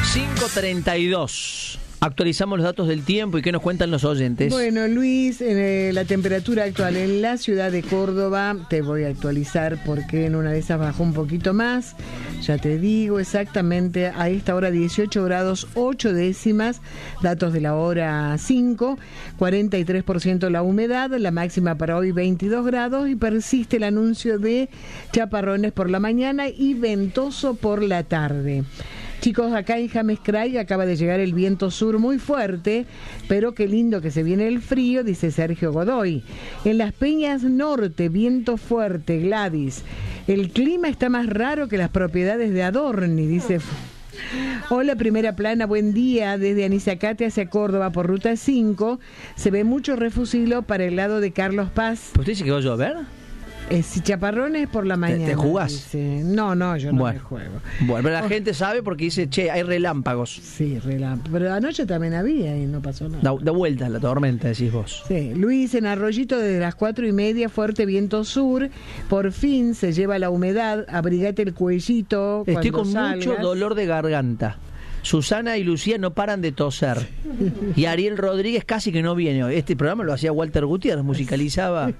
5:32. Actualizamos los datos del tiempo y qué nos cuentan los oyentes. Bueno, Luis, la temperatura actual en la ciudad de Córdoba, te voy a actualizar porque en una de esas bajó un poquito más. Ya te digo exactamente, a esta hora 18 grados 8 décimas, datos de la hora 5, 43% la humedad, la máxima para hoy 22 grados y persiste el anuncio de chaparrones por la mañana y ventoso por la tarde. Chicos, acá en James Craig acaba de llegar el viento sur muy fuerte, pero qué lindo que se viene el frío, dice Sergio Godoy. En las Peñas Norte, viento fuerte, Gladys. El clima está más raro que las propiedades de Adorni, dice. Hola, primera plana, buen día. Desde Anizacate hacia Córdoba por ruta 5, se ve mucho refusilo para el lado de Carlos Paz. ¿Usted dice que va a llover? Si chaparrones por la mañana. ¿Te jugás? Dice. No, yo no me juego. Bueno, pero la gente sabe porque dice, che, hay relámpagos. Sí, relámpagos. Pero anoche también había y no pasó nada. Da vuelta la tormenta, decís vos. Sí, Luis, en Arroyito desde las 4:30, fuerte viento sur. Por fin se lleva la humedad. Abrigate el cuellito. Estoy con salgas. mucho dolor de garganta. Susana y Lucía no paran de toser. Y Ariel Rodríguez casi que no viene. Este programa lo hacía Walter Gutiérrez, musicalizaba.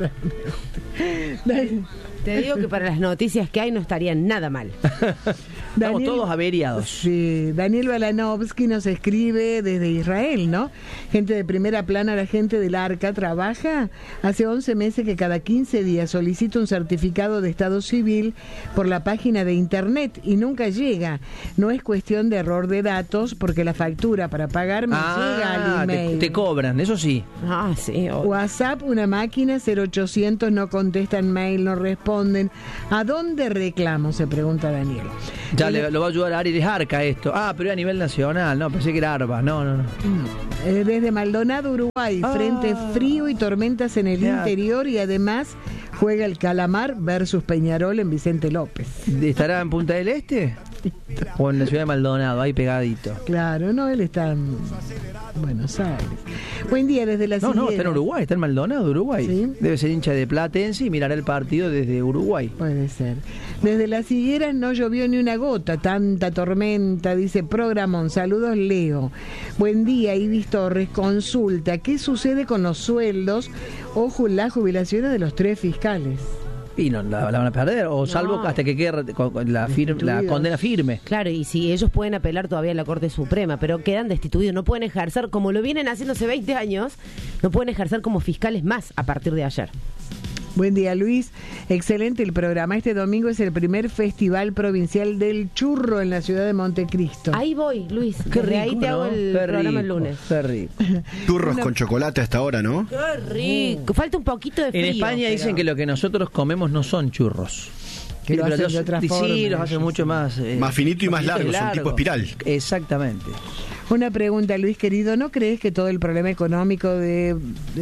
Te digo que para las noticias que hay no estarían nada mal. Estamos todos averiados. Sí, Daniel Balanovsky nos escribe desde Israel, ¿no? Gente de primera plana, la gente del Arca trabaja. Hace 11 meses que cada 15 días solicita un certificado de estado civil por la página de internet y nunca llega. No es cuestión de error de datos porque la factura para pagar me llega al email. Te cobran, eso sí. Sí. WhatsApp, una máquina, 0800, no contestan mail, no responden. ¿A dónde reclamo? Se pregunta Daniel. Ya lo va a ayudar a Ariel Arca esto. Pero a nivel nacional, no, pensé que era Arba. No. Desde Maldonado, Uruguay, frente frío y tormentas en el interior y además juega el Calamar versus Peñarol en Vicente López. ¿Estará en Punta del Este? O en la ciudad de Maldonado, ahí pegadito. Claro, no, él está en Buenos Aires. Buen día desde la No, está en Uruguay, está en Maldonado, Uruguay. ¿Sí? Debe ser hincha de Platense y mirará el partido desde Uruguay. Puede ser. Desde las Higueras no llovió ni una gota, tanta tormenta, dice Programón. Saludos, Leo. Buen día, Ibis Torres. Consulta, ¿qué sucede con los sueldos o las jubilaciones de los 3 fiscales? Y no la van a perder, o salvo hasta que quede la condena firme. Claro, y si ellos pueden apelar todavía a la Corte Suprema, pero quedan destituidos, no pueden ejercer, como lo vienen haciendo hace 20 años, no pueden ejercer como fiscales más a partir de ayer. Buen día, Luis. Excelente el programa. Este domingo es el primer Festival Provincial del Churro en la ciudad de Montecristo. Ahí voy, Luis. Qué rico, ahí te hago el programa el lunes. Qué rico. Churros con chocolate hasta ahora, ¿no? Qué rico. Falta un poquito de frío. En España dicen que lo que nosotros comemos no son churros. Que lo hacen de otra forma. Sí, los hacen mucho más... más finito y más largo, son tipo espiral. Exactamente. Una pregunta, Luis querido, ¿no crees que todo el problema económico de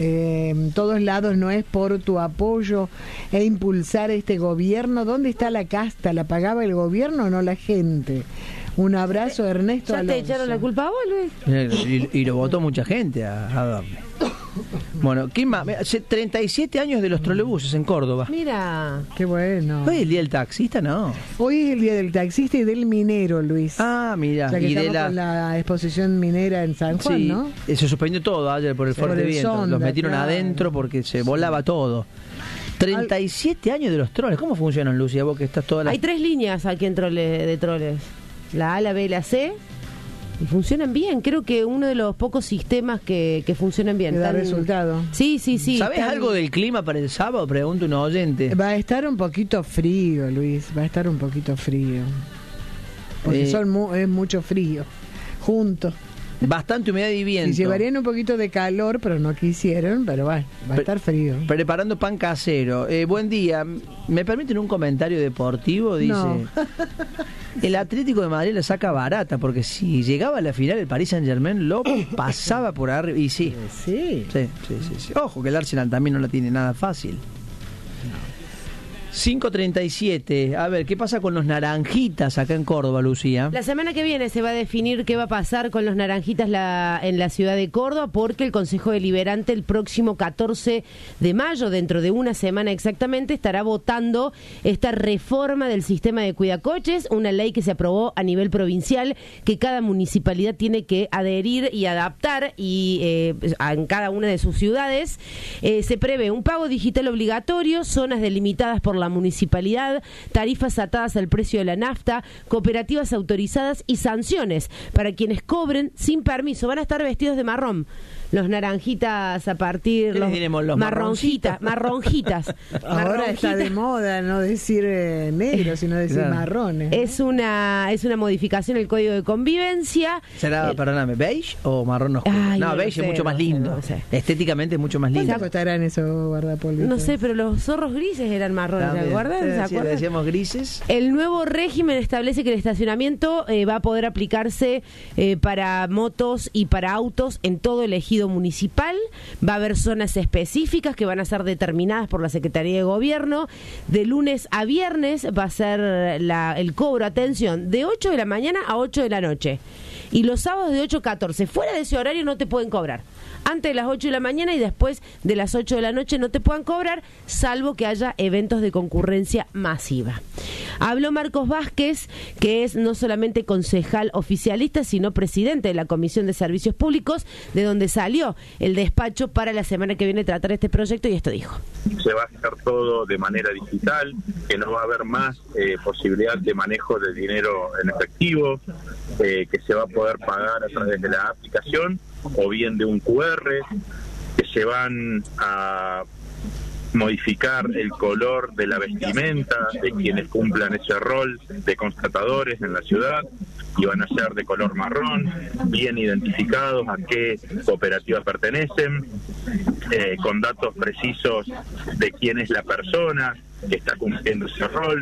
todos lados no es por tu apoyo e impulsar este gobierno? ¿Dónde está la casta? ¿La pagaba el gobierno o no la gente? Un abrazo, Ernesto ¿Ya Alonso. te echaron la culpa a vos, Luis? Y lo votó mucha gente a Adorni. Bueno, ¿quién más? 37 años de los trolebuses en Córdoba. Mira. Qué bueno. ¿Hoy es el día del taxista? No. Hoy es el día del taxista y del minero, Luis. Mira. Ya que Y de estamos con la exposición minera en San Juan, sí, ¿no? Se suspendió todo ayer por el fuerte viento. sonda, Los metieron claro. adentro porque se volaba todo. 37 años de los troles. ¿Cómo funcionan, Lucia? Vos que estás toda la... Hay 3 líneas aquí en de troles. La A, la B y la C. Y funcionan bien. Creo que uno de los pocos sistemas que funcionan bien. Que da resultado. Sí. ¿Sabés algo del clima para el sábado? Pregunta un oyente. Va a estar un poquito frío, Luis. Va a estar un poquito frío. Porque es mucho frío. Juntos. Bastante humedad y viento. Y llevarían un poquito de calor, pero no quisieron. Pero va a estar frío. Preparando pan casero. Buen día. ¿Me permiten un comentario deportivo? Dice. No. El Atlético de Madrid la saca barata, porque si llegaba a la final el Paris Saint-Germain lo pasaba por arriba. Y sí. Sí. Ojo que el Arsenal también no la tiene nada fácil. 5:37. A ver, ¿qué pasa con los naranjitas acá en Córdoba, Lucía? La semana que viene se va a definir qué va a pasar con los naranjitas en la ciudad de Córdoba, porque el Consejo Deliberante el próximo 14 de mayo, dentro de una semana exactamente, estará votando esta reforma del sistema de cuidacoches, una ley que se aprobó a nivel provincial, que cada municipalidad tiene que adherir y adaptar y en cada una de sus ciudades. Se prevé un pago digital obligatorio, zonas delimitadas por la municipalidad, tarifas atadas al precio de la nafta, cooperativas autorizadas y sanciones para quienes cobren sin permiso. Van a estar vestidos de marrón. Los naranjitas a partir... ¿Qué les diremos? Los marronjitas. Ahora está de moda no decir negro, sino decir claro. marrones. Es una modificación del Código de Convivencia. ¿Será, perdóname, beige o marrón oscuro? Ay, no, no beige lo es sé, mucho más no sé, lindo. no sé. Estéticamente es mucho más lindo. ¿Cuánto costarán esos guardapolvitos? No sé, pero los zorros grises eran marrones, ¿se También. acuerdan? ¿Se Sí, acuerdan? le decíamos grises. El nuevo régimen establece que el estacionamiento va a poder aplicarse para motos y para autos en todo el ejido municipal. Va a haber zonas específicas que van a ser determinadas por la Secretaría de Gobierno. De lunes a viernes va a ser el cobro, atención, de 8 de la mañana a 8 de la noche. Y los sábados de 8 a 14. Fuera de ese horario no te pueden cobrar. Antes de las 8 de la mañana y después de las 8 de la noche no te puedan cobrar, salvo que haya eventos de concurrencia masiva. Habló Marcos Vázquez, que es no solamente concejal oficialista, sino presidente de la Comisión de Servicios Públicos, de donde salió el despacho para la semana que viene tratar este proyecto, y esto dijo. Se va a hacer todo de manera digital, que no va a haber más posibilidad de manejo de dinero en efectivo, que se va a poder pagar a través de la aplicación o bien de un QR, que se van a modificar el color de la vestimenta de quienes cumplan ese rol de constatadores en la ciudad, y van a ser de color marrón, bien identificados a qué cooperativa pertenecen, con datos precisos de quién es la persona que está cumpliendo ese rol,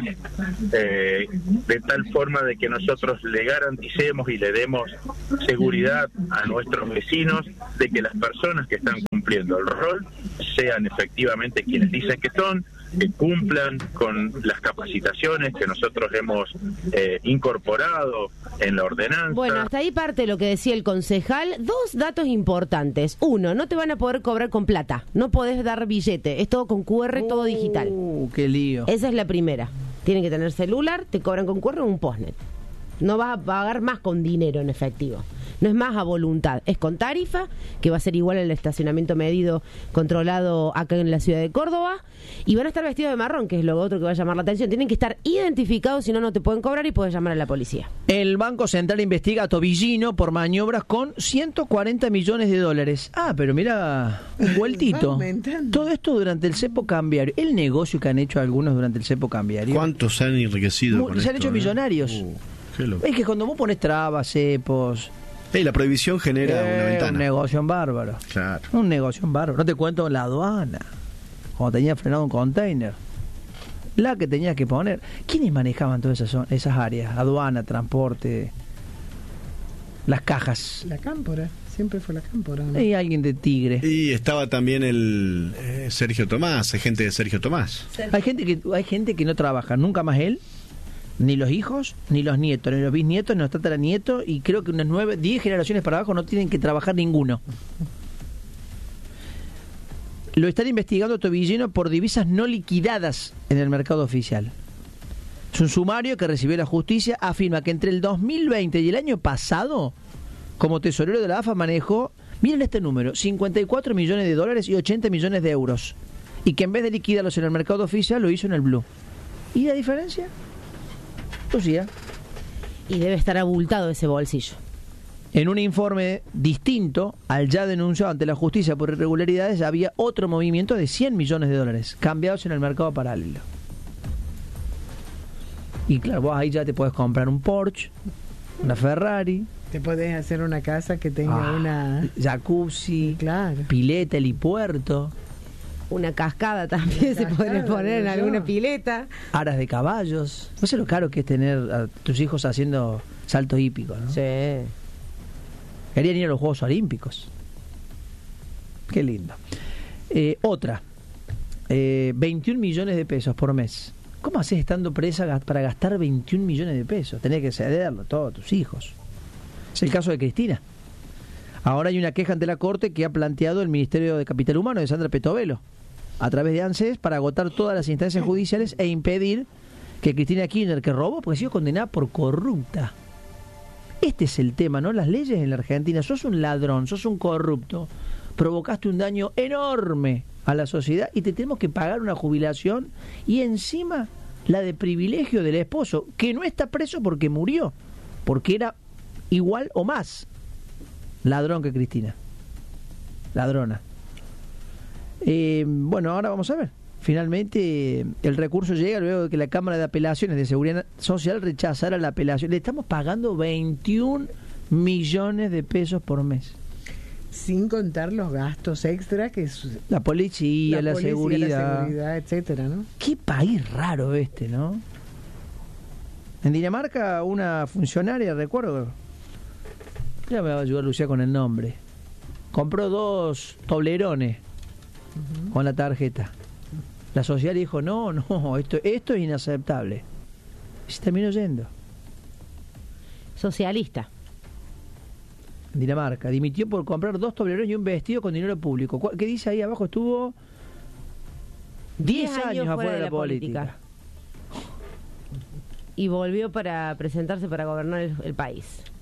de tal forma de que nosotros le garanticemos y le demos seguridad a nuestros vecinos de que las personas que están cumpliendo el rol sean efectivamente quienes dicen que son, que cumplan con las capacitaciones que nosotros hemos incorporado en la ordenanza. Bueno, hasta ahí parte lo que decía el concejal. Dos datos importantes. Uno, no te van a poder cobrar con plata. No podés dar billete. Es todo con QR, todo digital. Qué lío. Esa es la primera. Tienen que tener celular, te cobran con QR o un postnet. No vas a pagar más con dinero en efectivo. No es más a voluntad, es con tarifa, que va a ser igual al estacionamiento medido, controlado acá en la ciudad de Córdoba, y van a estar vestidos de marrón, que es lo otro que va a llamar la atención. Tienen que estar identificados, si no, no te pueden cobrar y puedes llamar a la policía. El Banco Central investiga a Tobillino por maniobras con 140 millones de dólares. Ah, pero mira, un vueltito. Todo esto durante el cepo cambiario. El negocio que han hecho algunos durante el cepo cambiario. ¿Cuántos se han enriquecido con Se esto, han hecho millonarios. Qué loco. Es que cuando vos pones trabas, cepos... La prohibición genera una ventana. Un negocio en bárbaro. Claro. Un negocio en bárbaro. No te cuento la aduana. Cuando tenía frenado un container. La que tenías que poner. ¿Quiénes manejaban todas esas áreas? Aduana, transporte, las cajas. La cámpora. Siempre fue la cámpora, ¿no? Y alguien de Tigre. Y estaba también el Sergio Tomás, gente de Sergio Tomás. Hay gente que no trabaja, nunca más él, ni los hijos, ni los nietos, ni los bisnietos, ni los tataranietos, y creo que unas 10 generaciones para abajo no tienen que trabajar ninguno. Lo están investigando Tobillino por divisas no liquidadas en el mercado oficial. Es un sumario que recibió la justicia, afirma que entre el 2020 y el año pasado, como tesorero de la AFA manejó, miren este número, 54 millones de dólares y 80 millones de euros. Y que en vez de liquidarlos en el mercado oficial, lo hizo en el Blue. ¿Y la diferencia? Lucía. Y debe estar abultado ese bolsillo. En un informe distinto al ya denunciado ante la justicia por irregularidades, había otro movimiento de 100 millones de dólares cambiados en el mercado paralelo. Y claro, vos ahí ya te podés comprar un Porsche, una Ferrari. Te podés hacer una casa que tenga una... jacuzzi, claro, pileta, helipuerto. Una cascada también se puede poner en alguna pileta. Aras de caballos. No sé lo caro que es tener a tus hijos haciendo saltos hípicos, ¿no? Sí. Querían ir a los Juegos Olímpicos. Qué lindo. Otra. 21 millones de pesos por mes. ¿Cómo haces estando presa para gastar 21 millones de pesos? Tenés que cederlo todo a tus hijos. Es el caso de Cristina. Ahora hay una queja ante la Corte que ha planteado el Ministerio de Capital Humano de Sandra Petovelo a través de ANSES para agotar todas las instancias judiciales e impedir que Cristina Kirchner, que robó porque ha sido condenada por corrupta. Este es el tema, ¿no? Las leyes en la Argentina. Sos un ladrón, sos un corrupto, provocaste un daño enorme a la sociedad y te tenemos que pagar una jubilación y encima la de privilegio del esposo, que no está preso porque murió, porque era igual o más ladrón que Cristina. Ladrona. Bueno, ahora vamos a ver. Finalmente el recurso llega luego de que la Cámara de Apelaciones de Seguridad Social rechazara la apelación. Le estamos pagando 21 millones de pesos por mes. Sin contar los gastos extra que es la policía, la seguridad, etcétera, ¿no? Qué país raro este, ¿no? En Dinamarca una funcionaria, recuerdo, ya me va a ayudar Lucía con el nombre, compró 2 toblerones con la tarjeta. La social dijo, no, esto es inaceptable. Y se terminó yendo. Socialista. Dinamarca dimitió por comprar 2 toblerones y un vestido con dinero público. ¿Qué dice ahí abajo? Estuvo 10 años afuera de la política. Y volvió para presentarse para gobernar el país.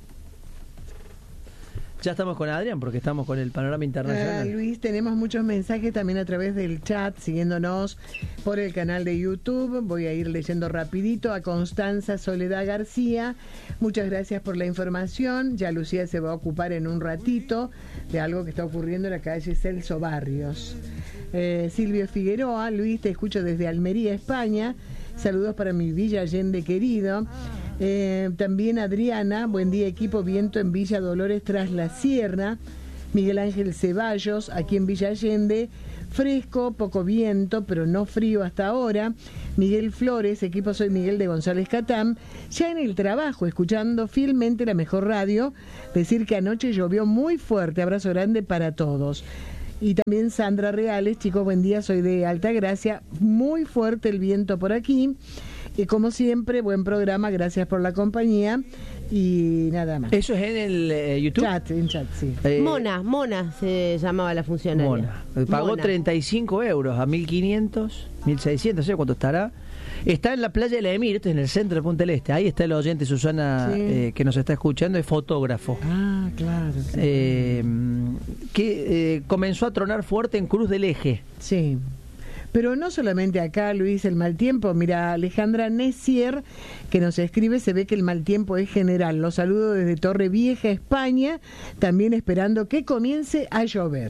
Ya estamos con Adrián porque estamos con el panorama internacional. Luis, tenemos muchos mensajes también a través del chat, siguiéndonos por el canal de YouTube. Voy a ir leyendo rapidito. A Constanza Soledad García, muchas gracias por la información. Ya Lucía se va a ocupar en un ratito de algo que está ocurriendo en la calle Celso Barrios. Silvio Figueroa, Luis, te escucho desde Almería, España. Saludos para mi Villa Allende querido. También Adriana, buen día equipo, viento en Villa Dolores tras la Sierra. Miguel Ángel Ceballos, aquí en Villa Allende, fresco, poco viento, pero no frío hasta ahora. Miguel Flores, equipo, soy Miguel de González Catán, ya en el trabajo, escuchando fielmente la mejor radio, decir que anoche llovió muy fuerte, abrazo grande para todos. Y también Sandra Reales, chicos, buen día, soy de Altagracia, muy fuerte el viento por aquí. Y como siempre, buen programa, gracias por la compañía y nada más. ¿Eso es en el YouTube? En chat, sí. Mona se llamaba la funcionaria. Mona. Pagó 35 euros a 1.500, 1.600, no sé cuánto estará. Está en la playa de la Emir, esto es en el centro de Punta del Este. Ahí está el oyente Susana, sí, que nos está escuchando, es fotógrafo. Ah, claro. Que comenzó a tronar fuerte en Cruz del Eje. Sí. Pero no solamente acá, Luis, el mal tiempo. Mira, Alejandra Nessier, que nos escribe, se ve que el mal tiempo es general. Los saludo desde Torre Vieja, España, también esperando que comience a llover.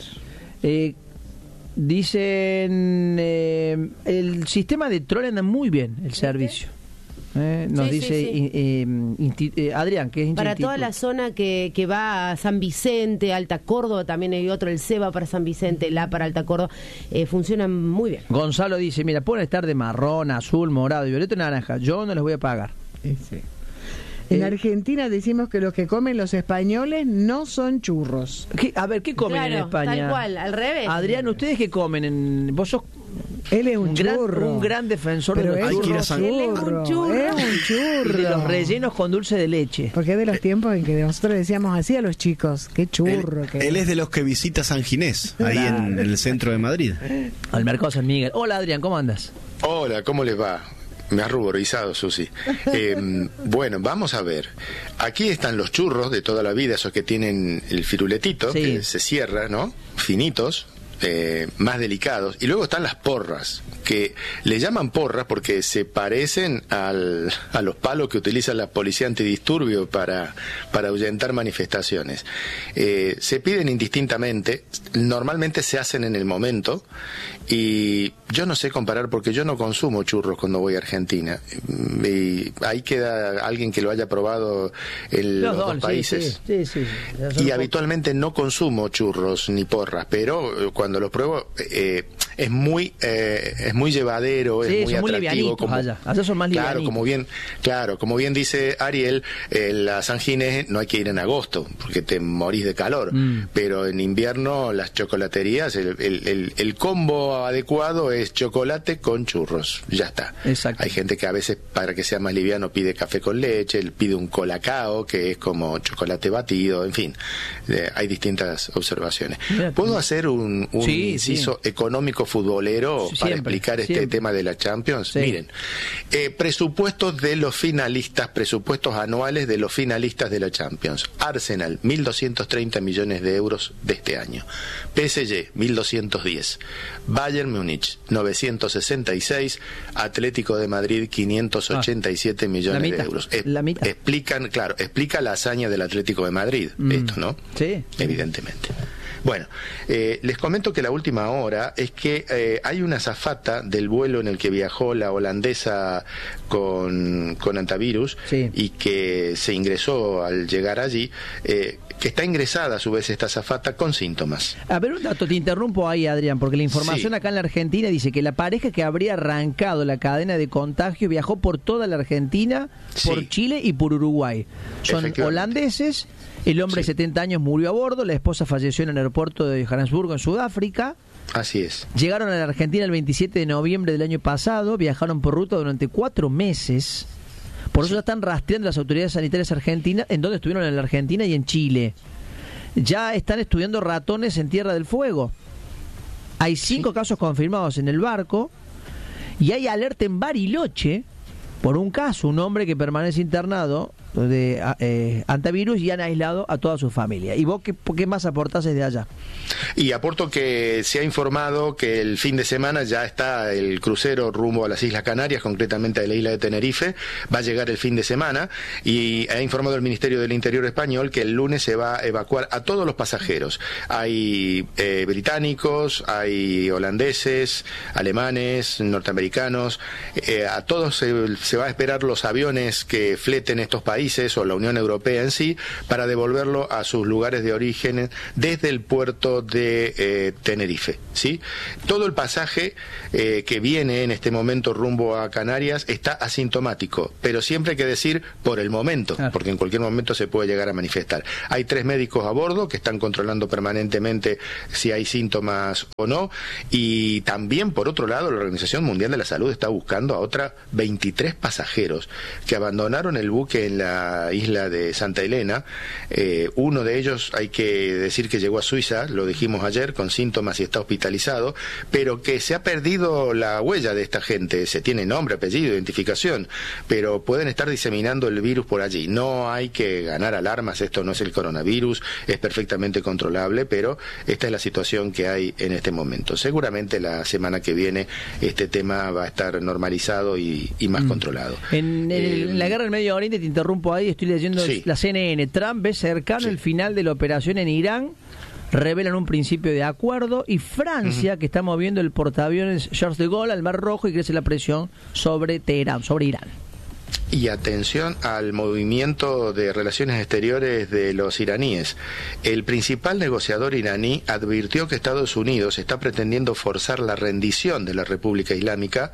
Dicen, el sistema de troll anda muy bien, el servicio. Nos dice Adrián, que es para toda la zona que va a San Vicente, Alta Córdoba, también hay otro, el CEBA para San Vicente, la para Alta Córdoba, funcionan muy bien. Gonzalo dice, mira, pueden estar de marrón, azul, morado, violeta y naranja, yo no les voy a pagar. Sí. En Argentina decimos que los que comen los españoles no son churros. A ver, ¿qué comen en España? Tal cual, al revés. Adrián, ¿ustedes qué comen? Vos sos... Él es un churro. Un gran defensor pero de los churros. Él es un churro. Es un churro. Y de los rellenos con dulce de leche. Porque es de los tiempos en que nosotros decíamos así a los chicos. Qué churro. Él es de los que visita San Ginés, ahí en el centro de Madrid. Al mercado San Miguel. Hola Adrián, ¿cómo andas? Hola, ¿cómo les va? Me ha ruborizado, Susi. Bueno, vamos a ver. Aquí están los churros de toda la vida, esos que tienen el firuletito, sí, que se cierra, ¿no? Finitos, más delicados. Y luego están las porras, que le llaman porras porque se parecen a los palos que utiliza la policía antidisturbio para ahuyentar manifestaciones. Se piden indistintamente, normalmente se hacen en el momento, y yo no sé comparar porque yo no consumo churros cuando voy a Argentina. Y ahí queda alguien que lo haya probado en los dos países. Sí. Y habitualmente no consumo churros ni porras, pero cuando los pruebo, es muy llevadero, sí, es muy atractivo. Allá son más livianitos. Como bien dice Ariel, la San Ginés no hay que ir en agosto, porque te morís de calor, pero en invierno las chocolaterías, el combo adecuado es chocolate con churros, ya está. Exacto. Hay gente que a veces, para que sea más liviano, pide café con leche, pide un colacao, que es como chocolate batido, en fin, hay distintas observaciones. ¿Puedo hacer un inciso económico futbolero para explicar este tema de la Champions? Sí. Miren, presupuestos de los finalistas, presupuestos anuales de los finalistas de la Champions. Arsenal, 1.230 millones de euros de este año. PSG, 1.210. Bayern Múnich, 966. Atlético de Madrid, 587 millones de euros. Explica la hazaña del Atlético de Madrid, esto, ¿no? Sí. Evidentemente. Bueno, les comento que la última hora es que hay una azafata del vuelo en el que viajó la holandesa con antivirus, sí, y que se ingresó al llegar allí, que está ingresada a su vez esta azafata con síntomas. A ver, un dato, te interrumpo ahí, Adrián, porque la información acá en la Argentina dice que la pareja que habría arrancado la cadena de contagio viajó por toda la Argentina, por Chile y por Uruguay. Son holandeses. El hombre de 70 años murió a bordo, la esposa falleció en el aeropuerto de Johannesburgo, en Sudáfrica. Así es. Llegaron a la Argentina el 27 de noviembre del año pasado, viajaron por ruta durante 4 meses. Por eso ya están rastreando las autoridades sanitarias argentinas en donde estuvieron, en la Argentina y en Chile. Ya están estudiando ratones en Tierra del Fuego. Hay 5 casos confirmados en el barco y hay alerta en Bariloche por un caso, un hombre que permanece internado de antivirus y han aislado a toda su familia. ¿Y vos qué más aportás desde allá? Y aporto que se ha informado que el fin de semana ya está el crucero rumbo a las Islas Canarias, concretamente a la isla de Tenerife, va a llegar el fin de semana, y ha informado el Ministerio del Interior español que el lunes se va a evacuar a todos los pasajeros. Hay británicos, hay holandeses, alemanes, norteamericanos, a todos se va a esperar los aviones que fleten estos países o la Unión Europea en sí, para devolverlo a sus lugares de origen desde el puerto de Tenerife, ¿sí? Todo el pasaje que viene en este momento rumbo a Canarias está asintomático, pero siempre hay que decir por el momento, porque en cualquier momento se puede llegar a manifestar. Hay 3 médicos a bordo que están controlando permanentemente si hay síntomas o no, y también, por otro lado, la Organización Mundial de la Salud está buscando a otros 23 pasajeros que abandonaron el buque en la isla de Santa Elena. Uno de ellos, hay que decir que llegó a Suiza, lo dijimos ayer, con síntomas y está hospitalizado, pero que se ha perdido la huella de esta gente. Se tiene nombre, apellido, identificación, pero pueden estar diseminando el virus por allí. No hay que ganar alarmas, esto no es el coronavirus, es perfectamente controlable, pero esta es la situación que hay en este momento. Seguramente la semana que viene este tema va a estar normalizado y más controlado. En la guerra del Medio Oriente, te interrumpo ahí, estoy leyendo la CNN. Trump ve cercano el final de la operación en Irán, revelan un principio de acuerdo, y Francia, que está moviendo el portaaviones Charles de Gaulle al Mar Rojo, y crece la presión sobre Teherán, sobre Irán. Y atención al movimiento de relaciones exteriores de los iraníes. El principal negociador iraní advirtió que Estados Unidos está pretendiendo forzar la rendición de la República Islámica.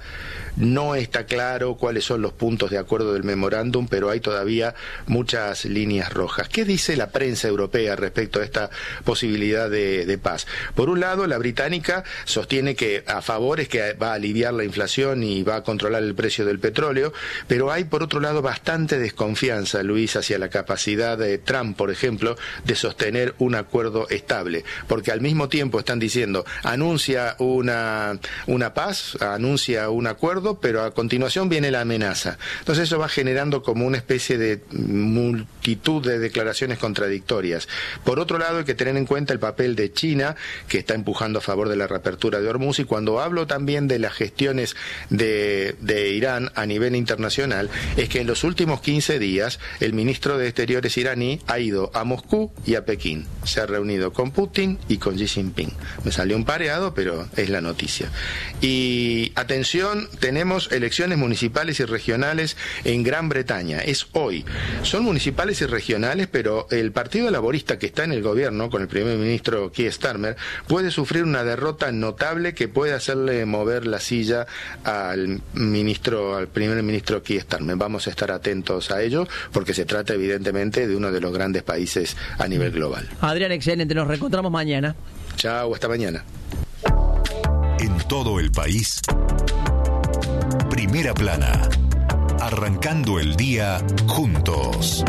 No está claro cuáles son los puntos de acuerdo del memorándum, pero hay todavía muchas líneas rojas. ¿Qué dice la prensa europea respecto a esta posibilidad de paz? Por un lado, la británica sostiene que a favor es que va a aliviar la inflación y va a controlar el precio del petróleo, pero hay por otro lado bastante desconfianza, Luis, hacia la capacidad de Trump, por ejemplo, de sostener un acuerdo estable, porque al mismo tiempo están diciendo, anuncia una paz, anuncia un acuerdo, pero a continuación viene la amenaza. Entonces eso va generando como una especie de multitud de declaraciones contradictorias. Por otro lado, hay que tener en cuenta el papel de China, que está empujando a favor de la reapertura de Hormuz, y cuando hablo también de las gestiones de Irán a nivel internacional, es que en los últimos 15 días el ministro de Exteriores iraní ha ido a Moscú y a Pekín. Se ha reunido con Putin y con Xi Jinping. Me salió un pareado, pero es la noticia. Y atención, tenemos elecciones municipales y regionales en Gran Bretaña. Es hoy. Son municipales y regionales, pero el Partido Laborista que está en el gobierno, con el primer ministro Keir Starmer, puede sufrir una derrota notable que puede hacerle mover la silla al primer ministro Keir Starmer. Vamos a estar atentos a ello, porque se trata evidentemente de uno de los grandes países a nivel global. Adrián, excelente. Nos reencontramos mañana. Chao, hasta mañana. En todo el país, Primera Plana. Arrancando el día juntos.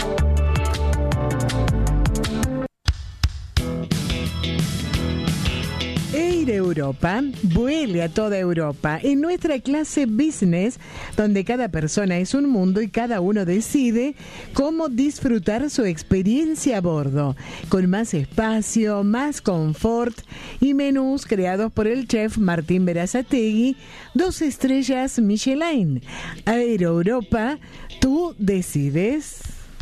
Air Europa vuele a toda Europa en nuestra clase business, donde cada persona es un mundo y cada uno decide cómo disfrutar su experiencia a bordo, con más espacio, más confort y menús creados por el chef Martín Berazategui, 2 estrellas Michelin. Air Europa, tú decides.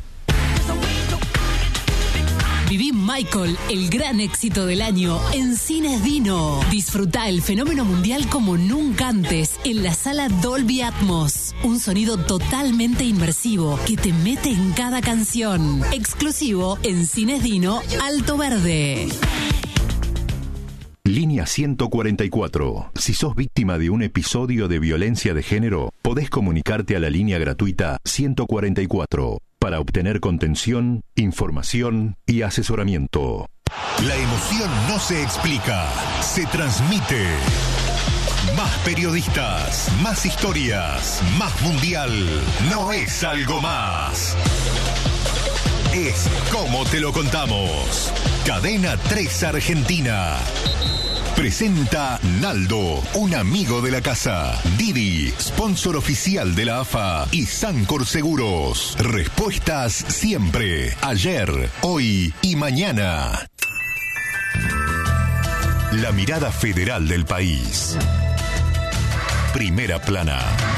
Viví Michael, el gran éxito del año, en Cines Dino. Disfruta el fenómeno mundial como nunca antes en la sala Dolby Atmos. Un sonido totalmente inmersivo que te mete en cada canción. Exclusivo en Cines Dino, Alto Verde. Línea 144. Si sos víctima de un episodio de violencia de género, podés comunicarte a la línea gratuita 144 para obtener contención, información y asesoramiento. La emoción no se explica, se transmite. Más periodistas, más historias, más mundial. No es algo más. Es como te lo contamos. Cadena 3 Argentina. Presenta Naldo, un amigo de la casa. Didi, sponsor oficial de la AFA. Y Sancor Seguros. Respuestas siempre. Ayer, hoy y mañana. La mirada federal del país. Primera Plana.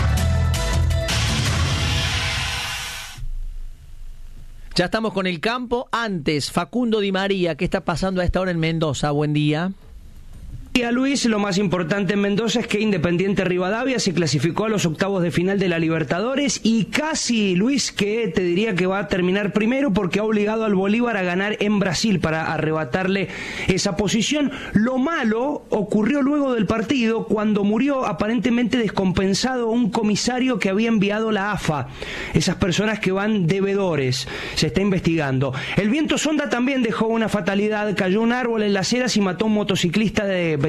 Ya estamos con el campo. Antes, Facundo Di María, ¿qué está pasando a esta hora en Mendoza? Buen día. Luis, lo más importante en Mendoza es que Independiente Rivadavia se clasificó a los octavos de final de la Libertadores y casi, Luis, que te diría que va a terminar primero porque ha obligado al Bolívar a ganar en Brasil para arrebatarle esa posición. Lo malo ocurrió luego del partido cuando murió aparentemente descompensado un comisario que había enviado la AFA. Esas personas que van devedores. Se está investigando. El viento sonda también dejó una fatalidad. Cayó un árbol en las Heras y mató a un motociclista de